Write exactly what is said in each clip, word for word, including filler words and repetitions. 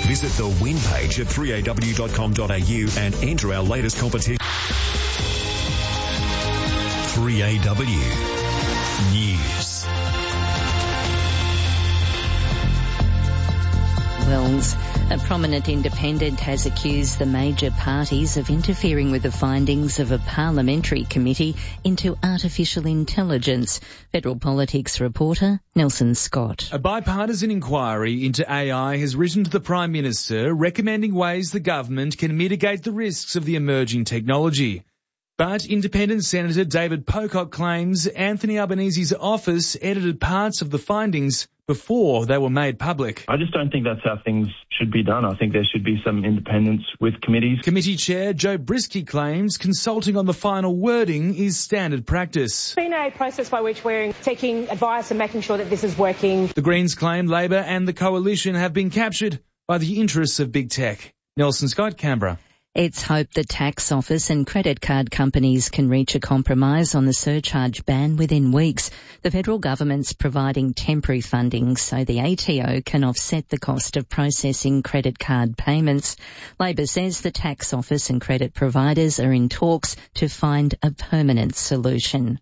Visit the win page at three a w dot com dot a u and enter our latest competition. three A W News. Wells. A prominent independent has accused the major parties of interfering with the findings of a parliamentary committee into artificial intelligence. Federal Politics reporter Nelson Scott. A bipartisan inquiry into A I has written to the Prime Minister recommending ways the government can mitigate the risks of the emerging technology. But independent Senator David Pocock claims Anthony Albanese's office edited parts of the findings before they were made public. I just don't think that's how things should be done. I think there should be some independence with committees. Committee Chair Joe Brisky claims consulting on the final wording is standard practice. It's been a process by which we're taking advice and making sure that this is working. The Greens claim Labor and the Coalition have been captured by the interests of big tech. Nelson Scott, Canberra. It's hoped the tax office and credit card companies can reach a compromise on the surcharge ban within weeks. The federal government's providing temporary funding so the A T O can offset the cost of processing credit card payments. Labor says the tax office and credit providers are in talks to find a permanent solution.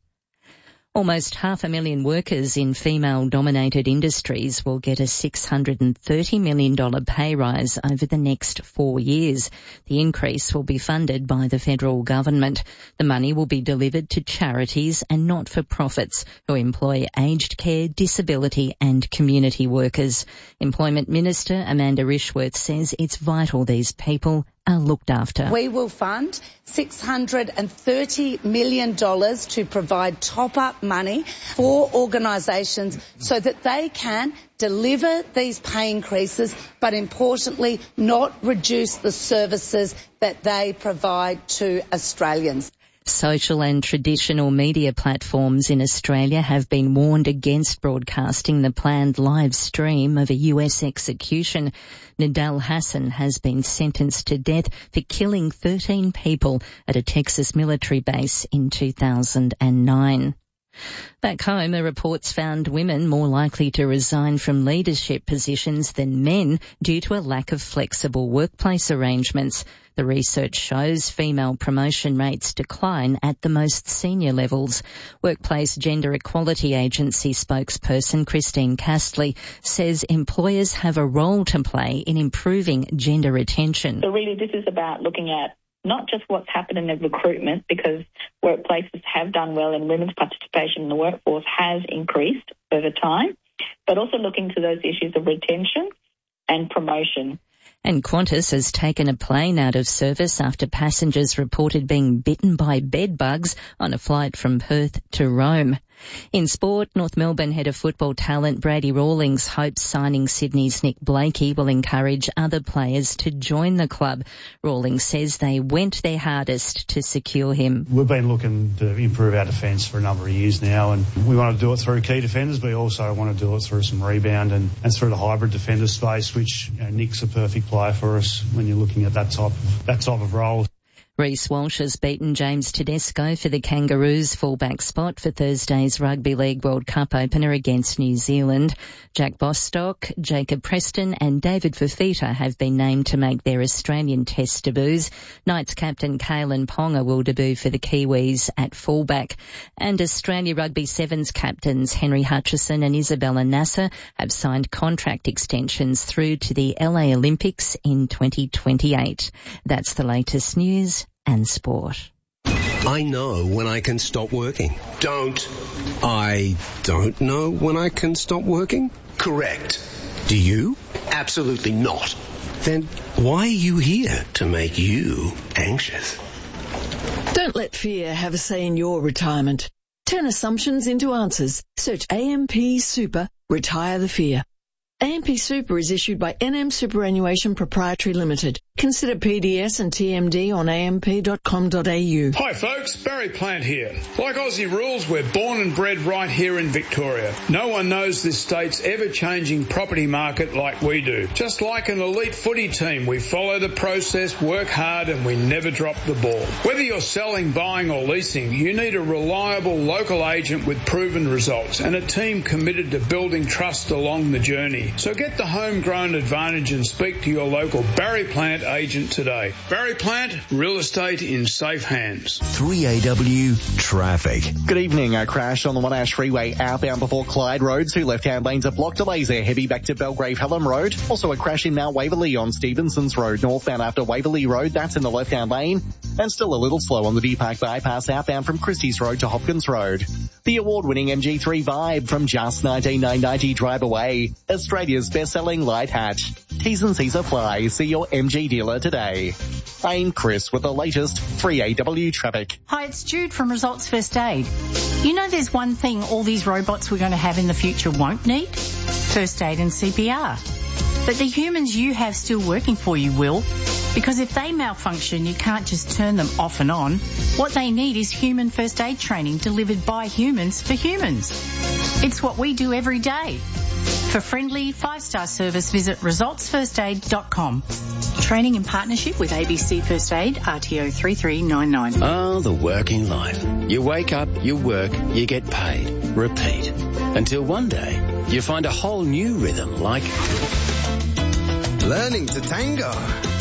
Almost half a million workers in female-dominated industries will get a six hundred thirty million dollars pay rise over the next four years. The increase will be funded by the federal government. The money will be delivered to charities and not-for-profits who employ aged care, disability and community workers. Employment Minister Amanda Rishworth says it's vital these people are looked after. We will fund six hundred thirty million dollars to provide top-up money for organisations so that they can deliver these pay increases, but importantly not reduce the services that they provide to Australians. Social and traditional media platforms in Australia have been warned against broadcasting the planned live stream of a U S execution. Nidal Hassan has been sentenced to death for killing thirteen people at a Texas military base in two thousand nine. Back home, a report's found women more likely to resign from leadership positions than men due to a lack of flexible workplace arrangements. The research shows female promotion rates decline at the most senior levels. Workplace Gender Equality Agency spokesperson Christine Castley says employers have a role to play in improving gender retention. So really this is about looking at not just what's happening in recruitment, because workplaces have done well and women's participation in the workforce has increased over time, but also looking to those issues of retention and promotion. And Qantas has taken a plane out of service after passengers reported being bitten by bed bugs on a flight from Perth to Rome. In sport, North Melbourne head of football talent Brady Rawlings hopes signing Sydney's Nick Blakey will encourage other players to join the club. Rawlings says they went their hardest to secure him. We've been looking to improve our defence for a number of years now, and we want to do it through key defenders, but we also want to do it through some rebound and, and through the hybrid defender space, which, you know, Nick's a perfect player for us when you're looking at that type of, that type of role. Reece Walsh has beaten James Tedesco for the Kangaroos fullback spot for Thursday's Rugby League World Cup opener against New Zealand. Jack Bostock, Jacob Preston and David Fafita have been named to make their Australian Test debuts. Knights captain Kalen Ponga will debut for the Kiwis at fullback. And Australia Rugby Sevens captains Henry Hutchison and Isabella Nasser have signed contract extensions through to the L A Olympics in twenty twenty-eight. That's the latest news and sport. I know when I can stop working. Don't. I don't know when I can stop working? Correct. Do you? Absolutely not. Then why are you here to make you anxious? Don't let fear have a say in your retirement. Turn assumptions into answers. Search A M P Super, Retire the Fear. A M P Super is issued by N M Superannuation Proprietary Limited. Consider P D S and T M D on a m p dot com dot a u. Hi folks, Barry Plant here. Like Aussie rules, we're born and bred right here in Victoria. No one knows this state's ever-changing property market like we do. Just like an elite footy team, we follow the process, work hard, and we never drop the ball. Whether you're selling, buying or leasing, you need a reliable local agent with proven results and a team committed to building trust along the journey. So get the homegrown advantage and speak to your local Barry Plant agent today. Barry Plant, real estate in safe hands. three A W traffic. Good evening. A crash on the Monash Freeway outbound before Clyde Road. Two left-hand lanes are blocked. Delays there heavy back to Belgrave Hallam Road. Also a crash in Mount Waverley on Stevenson's Road northbound after Waverley Road. That's in the left-hand lane. And still a little slow on the Deer Park bypass outbound from Christie's Road to Hopkins Road. The award-winning M G three Vibe from just nineteen ninety Drive Away. Australia's best-selling light hatch. T's and C's apply. See your M G dealer today. I'm Chris with the latest three A W traffic. Hi, it's Jude from Results First Aid. You know there's one thing all these robots we're going to have in the future won't need? First aid and C P R. But the humans you have still working for you will. Because if they malfunction, you can't just turn them off and on. What they need is human first aid training delivered by humans for humans. It's what we do every day. For friendly five-star service, visit results first aid dot com. Training in partnership with A B C First Aid, R T O three three nine nine. Oh, the working life. You wake up, you work, you get paid. Repeat. Until one day, you find a whole new rhythm like learning to tango.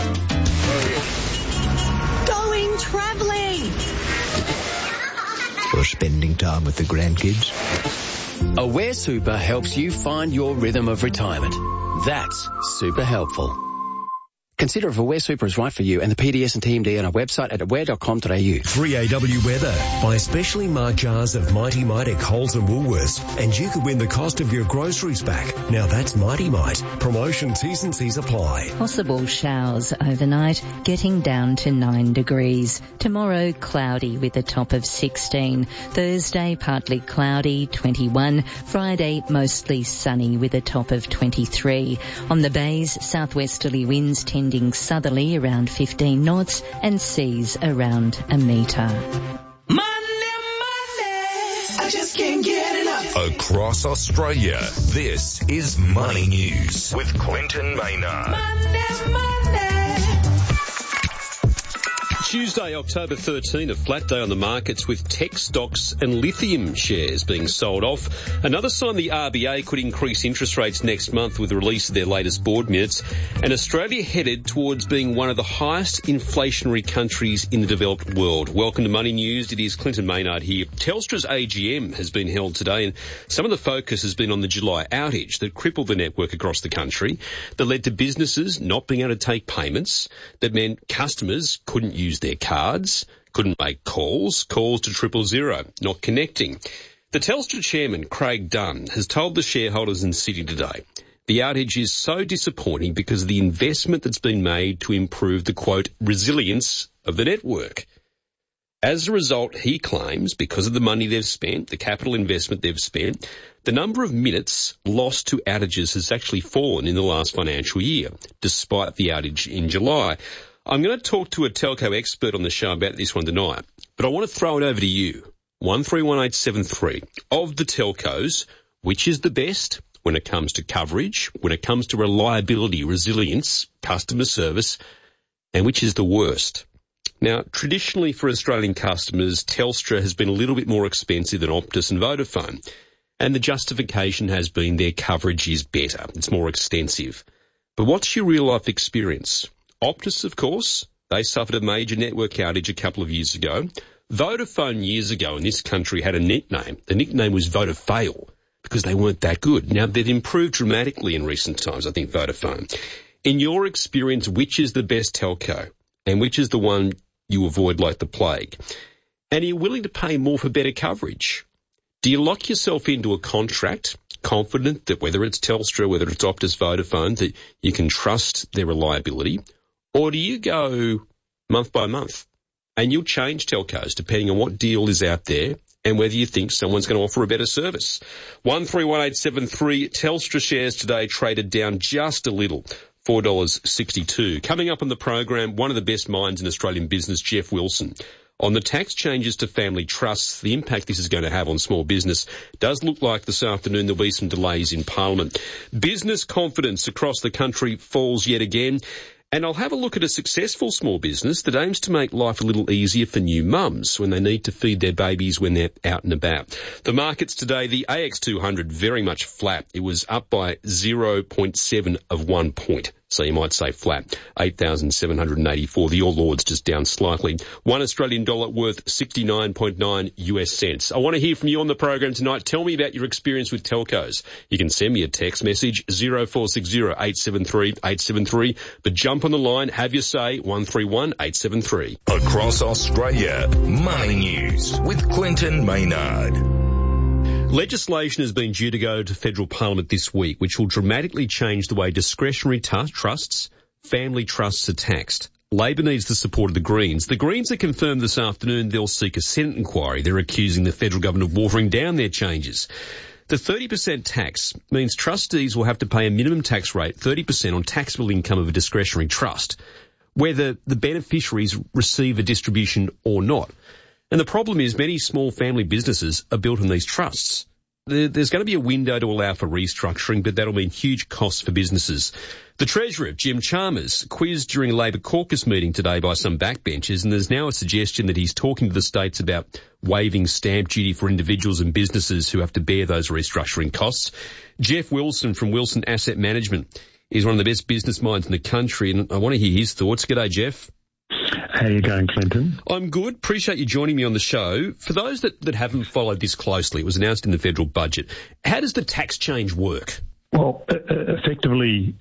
Going travelling. Or spending time with the grandkids. Aware Super helps you find your rhythm of retirement. That's super helpful. Consider if Aware Super is right for you and the P D S and T M D on our website at aware dot com dot a u. three A W weather. Buy specially marked jars of Mighty Mite at Coles and Woolworths and you could win the cost of your groceries back. Now that's Mighty Mite. Promotion T's and C's apply. Possible showers overnight, getting down to nine degrees. Tomorrow, cloudy with a top of sixteen. Thursday, partly cloudy, twenty-one. Friday, mostly sunny with a top of twenty-three. On the bays, southwesterly winds tending southerly around fifteen knots and seas around a metre. Money, money, I just can't get enough. Across Australia, this is Money News with Quentin Maynard. Money, money. Tuesday, October thirteenth, a flat day on the markets with tech stocks and lithium shares being sold off. Another sign the R B A could increase interest rates next month with the release of their latest board minutes. And Australia headed towards being one of the highest inflationary countries in the developed world. Welcome to Money News. It is Clinton Maynard here. Telstra's A G M has been held today and some of the focus has been on the July outage that crippled the network across the country, that led to businesses not being able to take payments, that meant customers couldn't use their cards, couldn't make calls, calls to triple zero, not connecting. The Telstra chairman, Craig Dunn, has told the shareholders in City today the outage is so disappointing because of the investment that's been made to improve the, quote, resilience of the network. As a result, he claims, because of the money they've spent, the capital investment they've spent, the number of minutes lost to outages has actually fallen in the last financial year, despite the outage in July. I'm going to talk to a telco expert on the show about this one tonight, but I want to throw it over to you. one three one eight seven three. Of the telcos, which is the best when it comes to coverage, when it comes to reliability, resilience, customer service, and which is the worst? Now, traditionally for Australian customers, Telstra has been a little bit more expensive than Optus and Vodafone, and the justification has been their coverage is better. It's more extensive. But what's your real-life experience? Optus, of course, they suffered a major network outage a couple of years ago. Vodafone years ago in this country had a nickname. The nickname was Vodafail because they weren't that good. Now, they've improved dramatically in recent times, I think, Vodafone. In your experience, which is the best telco and which is the one you avoid like the plague? And are you willing to pay more for better coverage? Do you lock yourself into a contract confident that whether it's Telstra, whether it's Optus, Vodafone, that you can trust their reliability? Or do you go month by month and you'll change telcos depending on what deal is out there and whether you think someone's going to offer a better service? one three one eight seven three, Telstra shares today traded down just a little, four dollars sixty-two. Coming up on the program, one of the best minds in Australian business, Geoff Wilson. On the tax changes to family trusts, the impact this is going to have on small business does look like this afternoon there'll be some delays in Parliament. Business confidence across the country falls yet again. And I'll have a look at a successful small business that aims to make life a little easier for new mums when they need to feed their babies when they're out and about. The markets today, the A X two hundred very much flat. It was up by zero point seven of one point. So you might say flat, eight thousand seven hundred eighty-four. The All Ords just down slightly. One Australian dollar worth sixty-nine point nine U S cents. I want to hear from you on the program tonight. Tell me about your experience with telcos. You can send me a text message, zero four six zero eight seven three eight seven three. But jump on the line, have your say, one three one eight seven three. Across Australia, Money News with Clinton Maynard. Legislation has been due to go to federal parliament this week, which will dramatically change the way discretionary t- trusts, family trusts are taxed. Labor needs the support of the Greens. The Greens have confirmed this afternoon they'll seek a Senate inquiry. They're accusing the federal government of watering down their changes. The thirty percent tax means trustees will have to pay a minimum tax rate, thirty percent on taxable income of a discretionary trust, whether the beneficiaries receive a distribution or not. And the problem is many small family businesses are built on these trusts. There's going to be a window to allow for restructuring, but that'll mean huge costs for businesses. The Treasurer, Jim Chalmers, quizzed during a Labor caucus meeting today by some backbenchers, and there's now a suggestion that he's talking to the states about waiving stamp duty for individuals and businesses who have to bear those restructuring costs. Geoff Wilson from Wilson Asset Management is one of the best business minds in the country, and I want to hear his thoughts. G'day, Geoff. How are you going, Clinton? I'm good. Appreciate you joining me on the show. For those that, that haven't followed this closely, it was announced in the federal budget. How does the tax change work? Well, uh, effectively,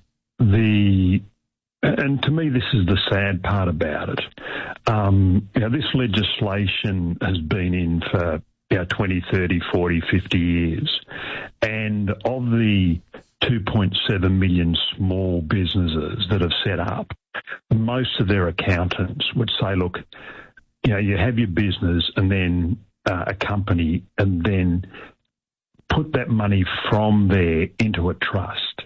the and to me this is the sad part about it. Um, you know, this legislation has been in for you know, twenty, thirty, forty, fifty years, and of the two point seven million small businesses that have set up, most of their accountants would say, look, you know, you have your business and then uh, a company and then put that money from there into a trust.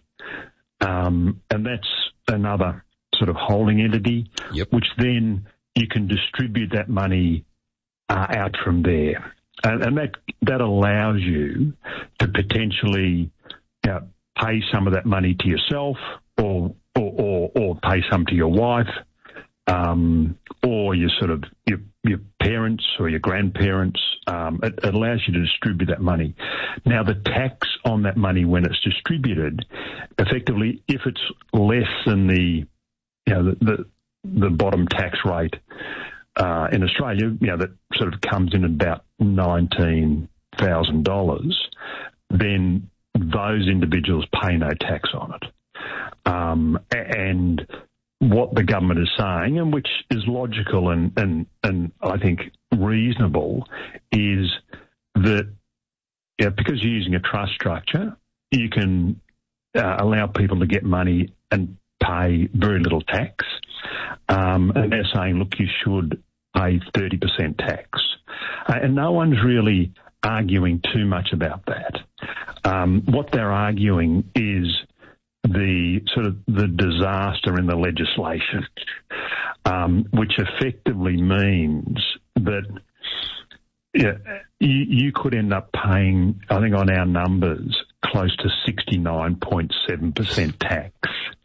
Um, and that's another sort of holding entity, yep. which then you can distribute that money uh, out from there. And, and that that allows you to potentially you know, pay some of that money to yourself or or, or, or pay some to your wife um, or your sort of your, your parents or your grandparents. Um, it, it allows you to distribute that money. Now, the tax on that money when it's distributed, effectively, if it's less than the, you know, the, the, the bottom tax rate uh, in Australia, you know, that sort of comes in at about nineteen thousand dollars, then those individuals pay no tax on it. Um, and what the government is saying, and which is logical and, and, and I think reasonable, is that you know, because you're using a trust structure, you can uh, allow people to get money and pay very little tax. Um, and they're saying, look, you should pay thirty percent tax. Uh, and no one's really arguing too much about that. Um, what they're arguing is the sort of the disaster in the legislation, um, which effectively means that yeah, you, you could end up paying, I think on our numbers, close to sixty-nine point seven percent tax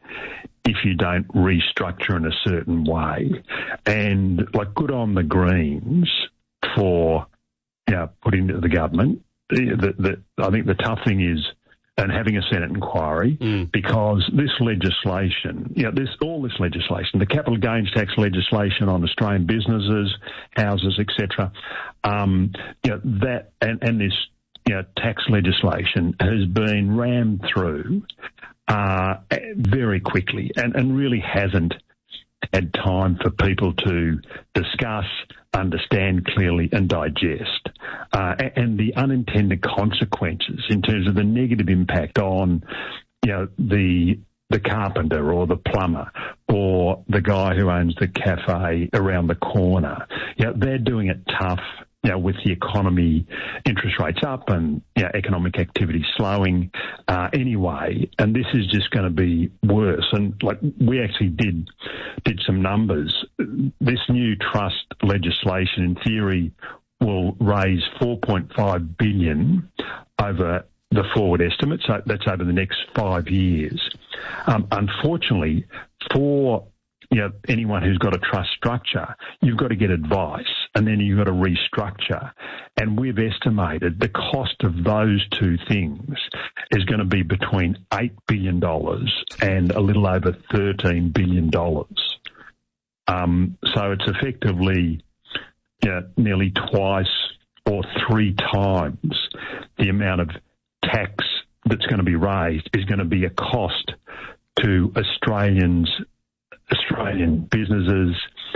if you don't restructure in a certain way. And like good on the Greens for you know, putting to the government. The, the, I think the tough thing is and having a Senate inquiry mm. because this legislation, you know, this all this legislation, the capital gains tax legislation on Australian businesses, houses, et cetera, um, you know, that and, and this you know, tax legislation has been rammed through uh, very quickly and, and really hasn't had time for people to discuss, understand clearly and digest. Uh, and the unintended consequences in terms of the negative impact on, you know, the the carpenter or the plumber or the guy who owns the cafe around the corner. You know, they're doing it tough you know, with the economy, interest rates up and, you know, economic activity slowing uh, anyway, and this is just going to be worse. And, like, we actually did did some numbers. This new trust legislation, in theory, will raise four point five billion dollars over the forward estimate, so that's over the next five years. Um, unfortunately, for you know, anyone who's got a trust structure, you've got to get advice and then you've got to restructure. And we've estimated the cost of those two things is going to be between eight billion dollars and a little over thirteen billion dollars. Um, so it's effectively you know, nearly twice or three times the amount of tax that's going to be raised is going to be a cost to Australians, Australian businesses,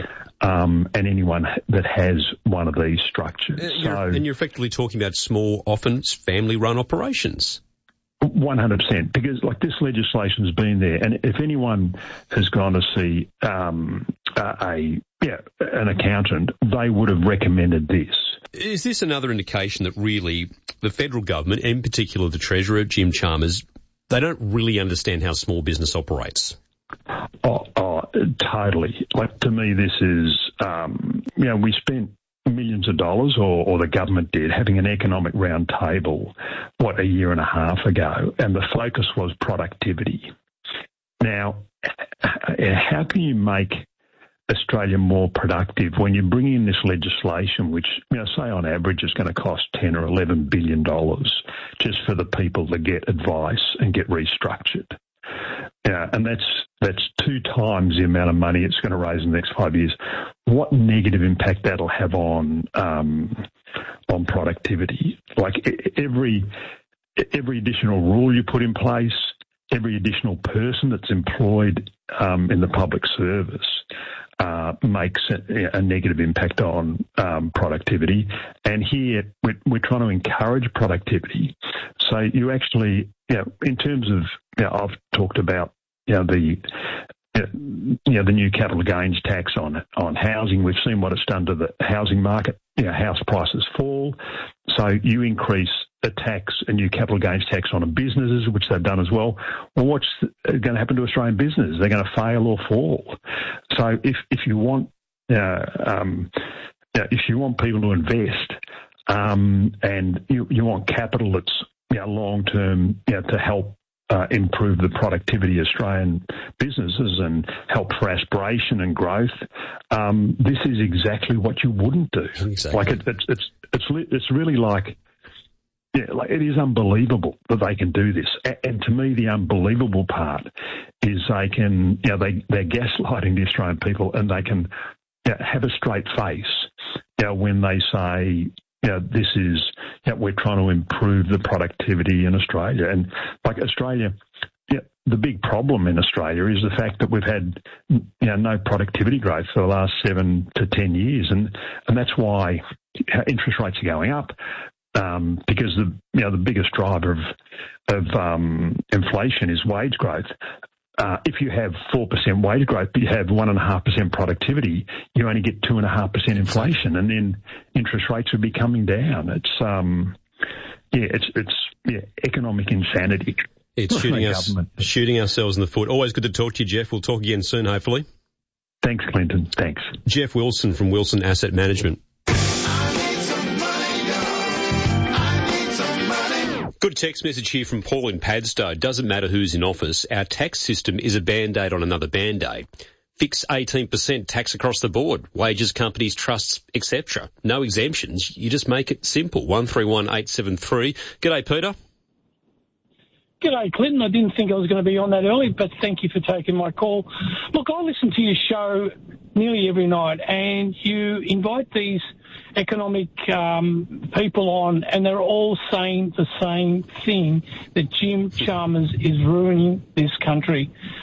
um, and anyone that has one of these structures. Uh, you're, so, and you're effectively talking about small, often family-run operations. one hundred percent, because like this legislation's been there, and if anyone has gone to see um, a, a yeah an accountant, they would have recommended this. Is this another indication that really the federal government, in particular the Treasurer, Jim Chalmers, they don't really understand how small business operates? Oh, oh totally. Like, to me, this is, um, you know, we spent millions of dollars, or, or the government did, having an economic round table, what, a year and a half ago, and the focus was productivity. Now, how can you make Australia more productive when you bring in this legislation, which, you know, say on average is going to cost ten or eleven billion dollars just for the people to get advice and get restructured? Yeah, and that's that's two times the amount of money it's going to raise in the next five years. What negative impact that'll have on um, on productivity? Like every every additional rule you put in place, every additional person that's employed um, in the public service uh, makes a, a negative impact on um, productivity. And here we're, we're trying to encourage productivity. So you actually, you know, in terms of, you know, I've talked about, you know, the, you know, the new capital gains tax on on housing. We've seen what it's done to the housing market. You know, house prices fall. So you increase a tax, a new capital gains tax on businesses, which they've done as well. Well, what's going to happen to Australian businesses? They're going to fail or fall. So if if you want, uh, um, you know, if you want people to invest, um, and you you want capital that's, you know, long term, you know, to help Uh, improve the productivity of Australian businesses and help for aspiration and growth. Um, this is exactly what you wouldn't do. Exactly. Like it, it's it's it's it's really like, yeah, like it is unbelievable that they can do this. And to me, the unbelievable part is they can, you know, they they're gaslighting the Australian people, and they can, you know, have a straight face, you know, when they say, you know, this is, you know, we're trying to improve the productivity in Australia. And like Australia, you know, the big problem in Australia is the fact that we've had, you know, no productivity growth for the last seven to ten years. And, and that's why interest rates are going up, um, because the, you know, the biggest driver of, of um, inflation is wage growth. Uh, if you have four percent wage growth, but you have one point five percent productivity, you only get two point five percent inflation, and then interest rates would be coming down. It's, um, yeah, it's, it's yeah, economic insanity. It's shooting us, shooting ourselves in the foot. Always good to talk to you, Jeff. We'll talk again soon, hopefully. Thanks, Clinton. Thanks. Jeff Wilson from Wilson Asset Management. Good text message here from Paul in Padstow. Doesn't matter who's in office. Our tax system is a Band-Aid on another Band-Aid. Fix eighteen percent tax across the board. Wages, companies, trusts, et cetera. No exemptions. You just make it simple. one three one eight seven three. G'day, Peter. G'day, Clinton. I didn't think I was going to be on that early, but thank you for taking my call. Look, I listen to your show nearly every night, and you invite these economic um, people on, and they're all saying the same thing, that Jim Chalmers is ruining this country.